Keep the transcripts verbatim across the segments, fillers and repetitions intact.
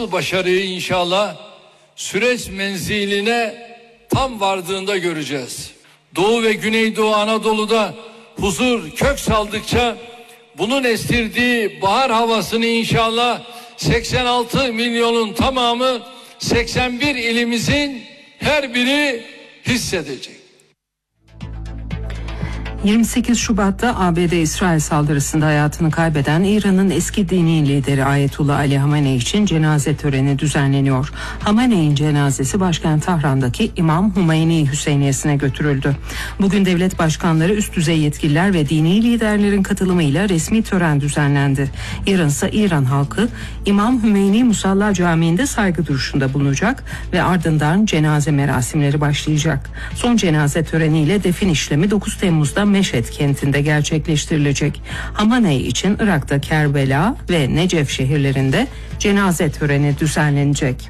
asıl başarıyı inşallah süreç menziline tam vardığında göreceğiz. Doğu ve Güneydoğu Anadolu'da huzur kök saldıkça bunun estirdiği bahar havasını inşallah seksen altı milyonun tamamı seksen bir ilimizin her biri hissedecek. yirmi sekiz Şubat'ta A B D-İsrail saldırısında hayatını kaybeden İran'ın eski dini lideri Ayetullah Ali Hamenei için cenaze töreni düzenleniyor. Hamenei'nin cenazesi başkent Tahran'daki İmam Hümeyni Hüseyniyesi'ne götürüldü. Bugün devlet başkanları, üst düzey yetkililer ve dini liderlerin katılımıyla resmi tören düzenlendi. Yarın ise İran halkı İmam Hümeyni Musalla Camii'nde saygı duruşunda bulunacak ve ardından cenaze merasimleri başlayacak. Son cenaze töreniyle defin işlemi dokuz Temmuz'da Meşhed kentinde gerçekleştirilecek. Hamenei için Irak'ta Kerbela ve Necef şehirlerinde cenaze töreni düzenlenecek.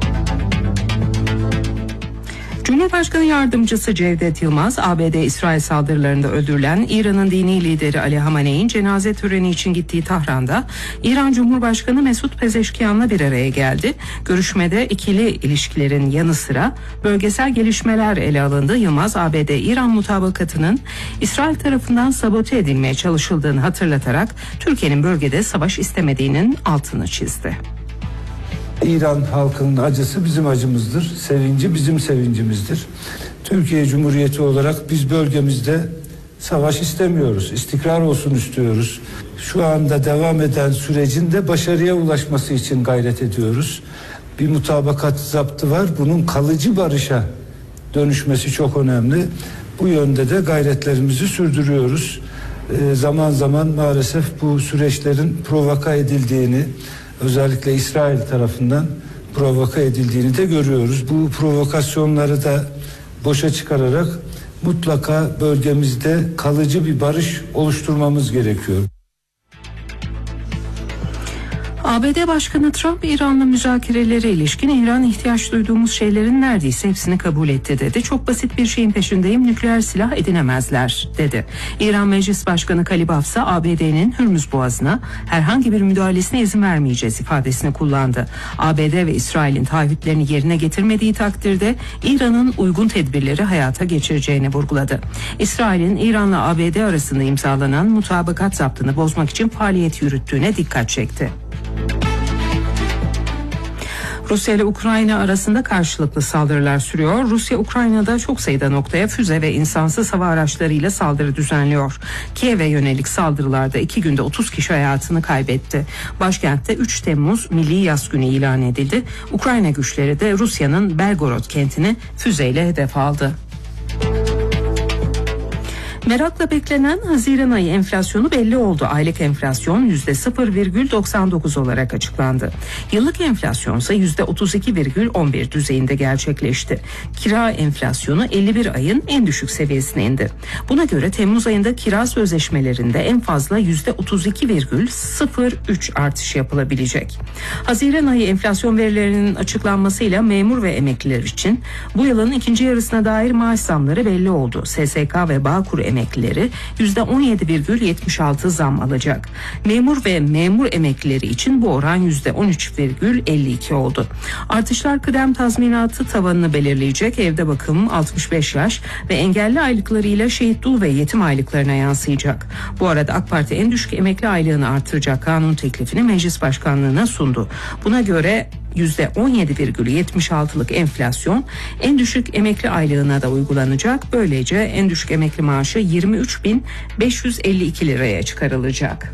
Cumhurbaşkanı Yardımcısı Cevdet Yılmaz, A B D-İsrail saldırılarında öldürülen İran'ın dini lideri Ali Hamenei'nin cenaze töreni için gittiği Tahran'da İran Cumhurbaşkanı Mesut Pezeşkiyan'la bir araya geldi. Görüşmede ikili ilişkilerin yanı sıra bölgesel gelişmeler ele alındı. Yılmaz, A B D-İran mutabakatının İsrail tarafından sabote edilmeye çalışıldığını hatırlatarak Türkiye'nin bölgede savaş istemediğinin altını çizdi. İran halkının acısı bizim acımızdır, sevinci bizim sevincimizdir. Türkiye Cumhuriyeti olarak biz bölgemizde savaş istemiyoruz, istikrar olsun istiyoruz. Şu anda devam eden sürecin de başarıya ulaşması için gayret ediyoruz. Bir mutabakat zaptı var, bunun kalıcı barışa dönüşmesi çok önemli. Bu yönde de gayretlerimizi sürdürüyoruz. Ee, zaman zaman maalesef bu süreçlerin provoka edildiğini, özellikle İsrail tarafından provoka edildiğini de görüyoruz. Bu provokasyonları da boşa çıkararak mutlaka bölgemizde kalıcı bir barış oluşturmamız gerekiyor. A B D Başkanı Trump, İran'la müzakerelere ilişkin İran ihtiyaç duyduğumuz şeylerin neredeyse hepsini kabul etti dedi. Çok basit bir şeyin peşindeyim, nükleer silah edinemezler dedi. İran Meclis Başkanı Kalibaf ise A B D'nin Hürmüz Boğazı'na herhangi bir müdahalesine izin vermeyeceğiz ifadesini kullandı. A B D ve İsrail'in taahhütlerini yerine getirmediği takdirde İran'ın uygun tedbirleri hayata geçireceğini vurguladı. İsrail'in İran'la A B D arasında imzalanan mutabakat zaptını bozmak için faaliyet yürüttüğüne dikkat çekti. Rusya ile Ukrayna arasında karşılıklı saldırılar sürüyor. Rusya, Ukrayna'da çok sayıda noktaya füze ve insansız hava araçlarıyla saldırı düzenliyor. Kiev'e yönelik saldırılarda iki günde otuz kişi hayatını kaybetti. Başkentte üç Temmuz Milli Yas Günü ilan edildi. Ukrayna güçleri de Rusya'nın Belgorod kentini füzeyle hedef aldı. Merakla beklenen Haziran ayı enflasyonu belli oldu. Aylık enflasyon yüzde sıfır virgül doksan dokuz olarak açıklandı. Yıllık enflasyon ise yüzde otuz iki virgül on bir düzeyinde gerçekleşti. Kira enflasyonu elli bir ayın en düşük seviyesine indi. Buna göre Temmuz ayında kira sözleşmelerinde en fazla yüzde otuz iki virgül sıfır üç artış yapılabilecek. Haziran ayı enflasyon verilerinin açıklanmasıyla memur ve emekliler için bu yılın ikinci yarısına dair maaş zamları belli oldu. S S K ve Bağkur emeklileri yüzde on yedi virgül yetmiş altı zam alacak. Memur ve memur emeklileri için bu oran yüzde on üç virgül elli iki oldu. Artışlar kıdem tazminatı tavanını belirleyecek, evde bakım, altmış beş yaş ve engelli aylıklarıyla şehit dul ve yetim aylıklarına yansıyacak. Bu arada AK Parti en düşük emekli aylığını artıracak kanun teklifini meclis başkanlığına sundu. Buna göre yüzde on yedi virgül yetmiş altılık enflasyon en düşük emekli aylığına da uygulanacak. Böylece en düşük emekli maaşı yirmi üç bin beş yüz elli iki liraya çıkarılacak.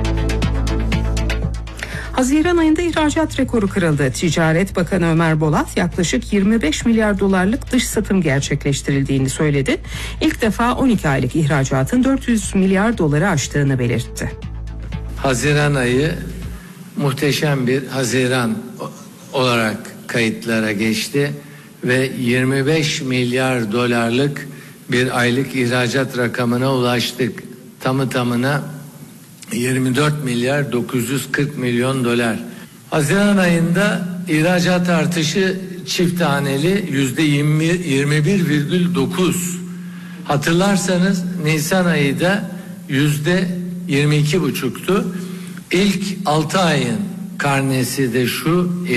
Haziran ayında ihracat rekoru kırıldı. Ticaret Bakanı Ömer Bolat yaklaşık yirmi beş milyar dolarlık dış satım gerçekleştirildiğini söyledi. İlk defa on iki aylık ihracatın dört yüz milyar doları aştığını belirtti. Haziran ayı muhteşem bir Haziran olarak kayıtlara geçti ve yirmi beş milyar dolarlık bir aylık ihracat rakamına ulaştık. Tamı tamına yirmi dört milyar dokuz yüz kırk milyon dolar. Haziran ayında ihracat artışı çift haneli yüzde yirmi bir virgül dokuz. Hatırlarsanız Nisan ayı da yüzde yirmi iki buçuktu. İlk altı ayın karnesi de şu: